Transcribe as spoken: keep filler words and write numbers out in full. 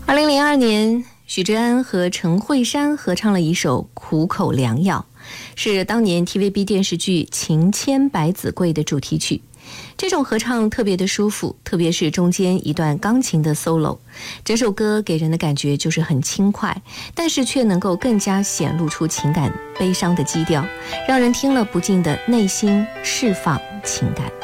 二零零二年，许志安和陈慧珊合唱了一首《苦口良药》，是当年 T V B 电视剧《情牵百子柜》的主题曲。这种合唱特别的舒服，特别是中间一段钢琴的 solo， 整首歌给人的感觉就是很轻快，但是却能够更加显露出情感悲伤的基调，让人听了不禁的内心释放情感。